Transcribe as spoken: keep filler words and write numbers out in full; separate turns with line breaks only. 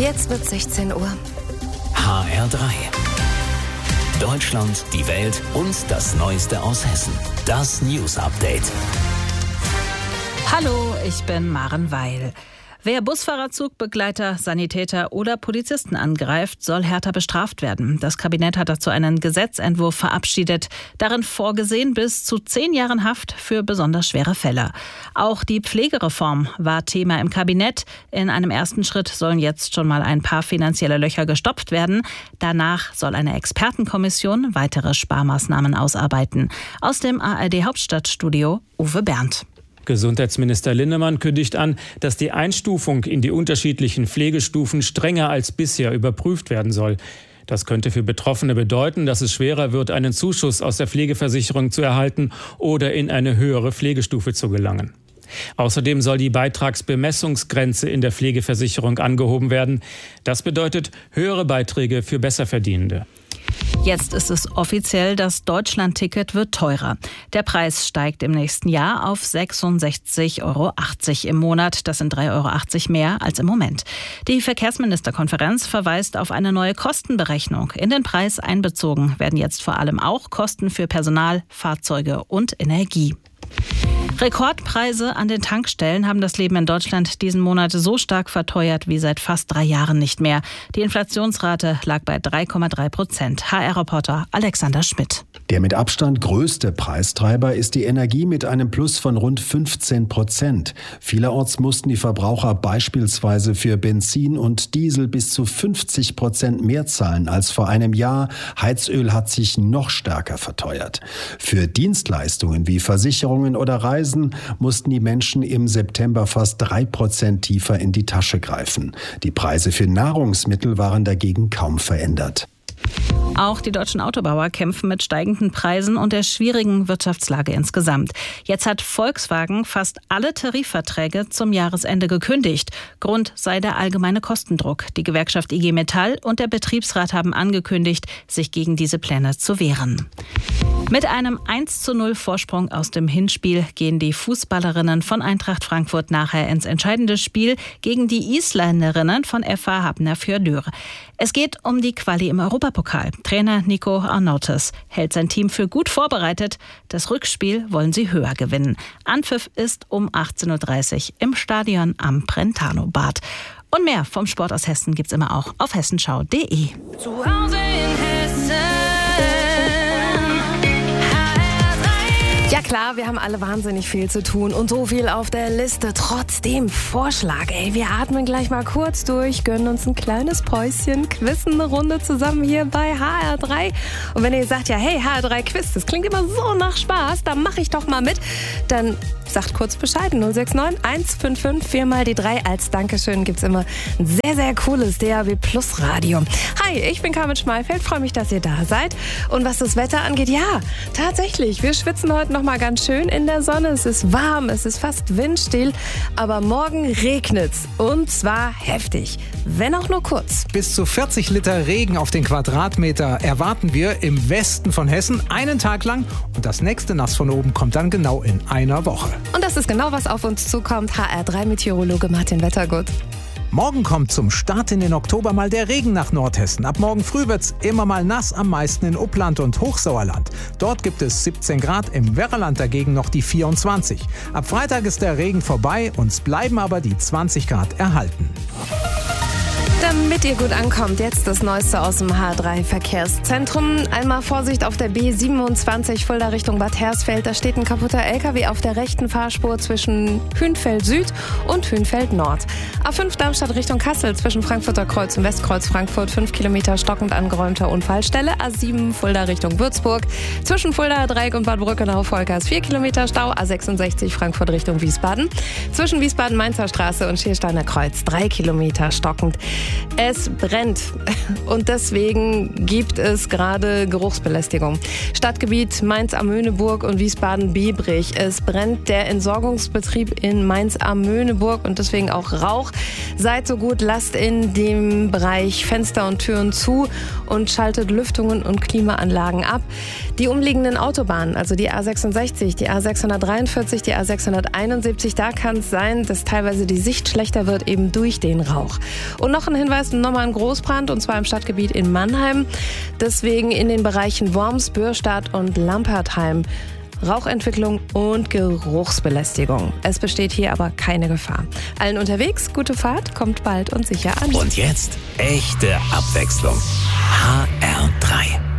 Jetzt wird sechzehn Uhr.
H R drei. Deutschland, die Welt und das Neueste aus Hessen. Das News Update.
Hallo, ich bin Maren Weil. Wer Busfahrer, Zugbegleiter, Sanitäter oder Polizisten angreift, soll härter bestraft werden. Das Kabinett hat dazu einen Gesetzentwurf verabschiedet. Darin vorgesehen bis zu zehn Jahren Haft für besonders schwere Fälle. Auch die Pflegereform war Thema im Kabinett. In einem ersten Schritt sollen jetzt schon mal ein paar finanzielle Löcher gestopft werden. Danach soll eine Expertenkommission weitere Sparmaßnahmen ausarbeiten. Aus dem A R D Hauptstadtstudio Uwe Berndt.
Gesundheitsminister Linnemann kündigt an, dass die Einstufung in die unterschiedlichen Pflegestufen strenger als bisher überprüft werden soll. Das könnte für Betroffene bedeuten, dass es schwerer wird, einen Zuschuss aus der Pflegeversicherung zu erhalten oder in eine höhere Pflegestufe zu gelangen. Außerdem soll die Beitragsbemessungsgrenze in der Pflegeversicherung angehoben werden. Das bedeutet höhere Beiträge für Besserverdienende.
Jetzt ist es offiziell, das Deutschland-Ticket wird teurer. Der Preis steigt im nächsten Jahr auf sechsundsechzig Euro achtzig im Monat. Das sind drei Euro achtzig mehr als im Moment. Die Verkehrsministerkonferenz verweist auf eine neue Kostenberechnung. In den Preis einbezogen werden jetzt vor allem auch Kosten für Personal, Fahrzeuge und Energie. Rekordpreise an den Tankstellen haben das Leben in Deutschland diesen Monat so stark verteuert wie seit fast drei Jahren nicht mehr. Die Inflationsrate lag bei drei Komma drei Prozent. H R-Reporter Alexander Schmidt.
Der mit Abstand größte Preistreiber ist die Energie mit einem Plus von rund fünfzehn Prozent. Vielerorts mussten die Verbraucher beispielsweise für Benzin und Diesel bis zu fünfzig Prozent mehr zahlen als vor einem Jahr. Heizöl hat sich noch stärker verteuert. Für Dienstleistungen wie Versicherungen oder Reisen mussten die Menschen im September fast drei Prozent tiefer in die Tasche greifen. Die Preise für Nahrungsmittel waren dagegen kaum verändert.
Auch die deutschen Autobauer kämpfen mit steigenden Preisen und der schwierigen Wirtschaftslage insgesamt. Jetzt hat Volkswagen fast alle Tarifverträge zum Jahresende gekündigt. Grund sei der allgemeine Kostendruck. Die Gewerkschaft I G Metall und der Betriebsrat haben angekündigt, sich gegen diese Pläne zu wehren. Mit einem eins zu null Vorsprung aus dem Hinspiel gehen die Fußballerinnen von Eintracht Frankfurt nachher ins entscheidende Spiel gegen die Isländerinnen von F H Hafnarfjörður. Es geht um die Quali im Europapokal. Trainer Nico Arnautis hält sein Team für gut vorbereitet. Das Rückspiel wollen sie höher gewinnen. Anpfiff ist um achtzehn Uhr dreißig im Stadion am Brentano-Bad. Und mehr vom Sport aus Hessen gibt's immer auch auf hessenschau punkt de.
Zu Hause in Hessen. Ja klar, wir haben alle wahnsinnig viel zu tun und so viel auf der Liste. Trotzdem Vorschlag, ey, wir atmen gleich mal kurz durch, gönnen uns ein kleines Päuschen, quizzen eine Runde zusammen hier bei H R drei. Und wenn ihr sagt, ja hey, H R drei Quiz, das klingt immer so nach Spaß, dann mache ich doch mal mit. Dann sagt kurz Bescheid, null sechs neun eins fünf fünf vier mal die drei. Als Dankeschön gibt's immer ein sehr, sehr cooles D A B Plus Radio. Hi, ich bin Carmen Schmalfeld, freue mich, dass ihr da seid. Und was das Wetter angeht, ja, tatsächlich, wir schwitzen heute noch mal ganz schön in der Sonne. Es ist warm, es ist fast windstill, aber morgen regnet's und zwar heftig, wenn auch nur kurz.
Bis zu vierzig Liter Regen auf den Quadratmeter erwarten wir im Westen von Hessen einen Tag lang und das nächste Nass von oben kommt dann genau in einer Woche.
Und das ist genau, was auf uns zukommt. H R drei Meteorologe Martin Wettergut.
Morgen kommt zum Start in den Oktober mal der Regen nach Nordhessen. Ab morgen früh wird's immer mal nass, am meisten in Uppland und Hochsauerland. Dort gibt es siebzehn Grad, im Werraland dagegen noch die vierundzwanzig. Ab Freitag ist der Regen vorbei, uns bleiben aber die zwanzig Grad erhalten.
Damit ihr gut ankommt, jetzt das Neueste aus dem H R drei Verkehrszentrum. Einmal Vorsicht auf der B siebenundzwanzig Fulda Richtung Bad Hersfeld. Da steht ein kaputter L K W auf der rechten Fahrspur zwischen Hünfeld Süd und Hünfeld Nord. A fünf Darmstadt Richtung Kassel zwischen Frankfurter Kreuz und Westkreuz Frankfurt. fünf Kilometer stockend angeräumter Unfallstelle. A sieben Fulda Richtung Würzburg. Zwischen Fulda Dreieck und Bad Brückenau-Volkers vier Kilometer Stau. A sechsundsechzig Frankfurt Richtung Wiesbaden. Zwischen Wiesbaden-Mainzer Straße und Schiersteiner Kreuz drei Kilometer stockend. Es brennt und deswegen gibt es gerade Geruchsbelästigung. Stadtgebiet Mainz am Möhneburg und Wiesbaden-Biebrich. Es brennt der Entsorgungsbetrieb in Mainz am Möhneburg und deswegen auch Rauch. Seid so gut, lasst in dem Bereich Fenster und Türen zu und schaltet Lüftungen und Klimaanlagen ab. Die umliegenden Autobahnen, also die A sechsundsechzig, die A sechshundertdreiundvierzig, die A sechshunderteinundsiebzig, da kann es sein, dass teilweise die Sicht schlechter wird, eben durch den Rauch. Und noch ein Hinweis, nochmal ein Großbrand, und zwar im Stadtgebiet in Mannheim. Deswegen in den Bereichen Worms, Bürstadt und Lampertheim Rauchentwicklung und Geruchsbelästigung. Es besteht hier aber keine Gefahr. Allen unterwegs, gute Fahrt, kommt bald und sicher an.
Und jetzt echte Abwechslung. H R drei.